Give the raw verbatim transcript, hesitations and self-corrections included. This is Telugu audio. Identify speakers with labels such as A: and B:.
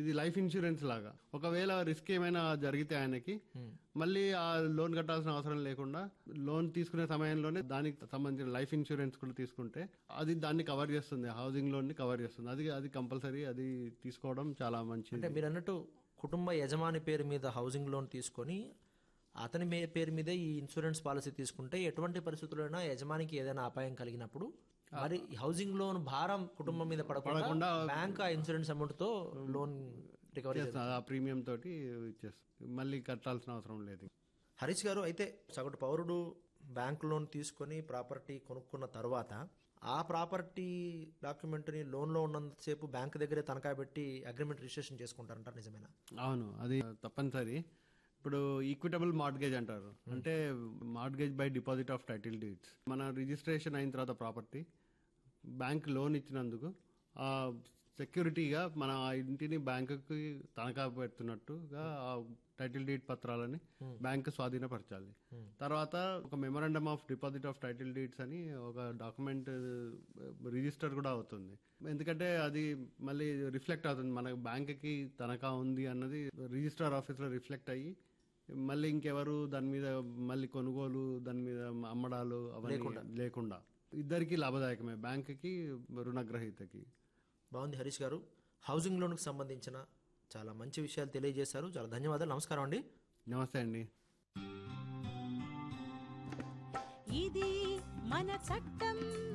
A: ఇది లైఫ్ ఇన్సూరెన్స్ లాగా. ఒకవేళ రిస్క్ ఏమైనా జరిగితే ఆయనకి మళ్ళీ ఆ లోన్ కట్టాల్సిన అవసరం లేకుండా లోన్ తీసుకునే సమయంలోనే దానికి సంబంధించిన లైఫ్ ఇన్సూరెన్స్ కూడా తీసుకుంటే అది దాన్ని కవర్ చేస్తుంది, హౌసింగ్ లోన్ ని కవర్ చేస్తుంది. అది అది కంపల్సరీ, అది తీసుకోవడం చాలా మంచిది.
B: అంటే మీరు అన్నట్టు కుటుంబ యజమాని పేరు మీద హౌసింగ్ లోన్ తీసుకొని అతని మే- పేరు మీద ఈ ఇన్సూరెన్స్ పాలసీ తీసుకుంటే ఎటువంటి పరిస్థితుల్లోనైనా యజమానికి ఏదైనా అపాయం కలిగినప్పుడు మరి హౌసింగ్ లోన్ భారం కుటుంబం మీద పడకుండా బ్యాంక్ ఆ ఇన్సూరెన్స్ అమౌంట్ తో లోన్ రికవరీ చేస్తుంది.
A: ఆ ప్రీమియం తోటి ఇచ్చేస్తుంది, మళ్ళీ కట్టాల్సిన అవసరం లేదు.
B: హరీష్ గారు, అయితే సగటు పౌరుడు బ్యాంక్ లోన్ తీసుకొని ప్రాపర్టీ కొనుక్కున్న తర్వాత ఆ ప్రాపర్టీ డాక్యుమెంట్ ని లోన్ లో ఉన్నంతసేపు బ్యాంక్ దగ్గరే తనఖా పెట్టి అగ్రిమెంట్ రిజిస్ట్రేషన్ చేసుకుంటారంటారు, నిజమేనా?
A: అవును, అది తప్పనిసరి. ఇప్పుడు ఈక్విటబుల్ మార్ట్గేజ్ అంటారు, అంటే mortgage by deposit of title deeds. మన రిజిస్ట్రేషన్ అయిన తర్వాత ప్రాపర్టీ బ్యాంక్ లోన్ ఇచ్చినందుకు ఆ సెక్యూరిటీగా మన ఆ ఇంటిని బ్యాంకుకి తనఖా పెడుతున్నట్టుగా ఆ టైటిల్ డీడ్ పత్రాలని బ్యాంక్ స్వాధీనపరచాలి. తర్వాత ఒక memorandum of deposit of title deeds అని ఒక డాక్యుమెంట్ రిజిస్టర్ కూడా అవుతుంది. ఎందుకంటే అది మళ్ళీ రిఫ్లెక్ట్ అవుతుంది, మన బ్యాంక్కి తనఖా ఉంది అన్నది రిజిస్ట్రార్ ఆఫీస్లో రిఫ్లెక్ట్ అయ్యి మళ్ళీ ఇంకెవరు దాని మీద మళ్ళీ కొనుగోలు, దాని మీద అమ్మడాలు అవన్నీ లేకుండా ఇద్దరికి లాభదాయకమే, బ్యాంకుకి రుణగ్రహీతకి.
B: బాగుంది హరీష్ గారు, హౌసింగ్ లోన్కి సంబంధించిన చాలా మంచి విషయాలు తెలియజేశారు. చాలా ధన్యవాదాలు. నమస్కారం అండి.
A: నమస్తే అండి.
C: ఇది మన చట్టం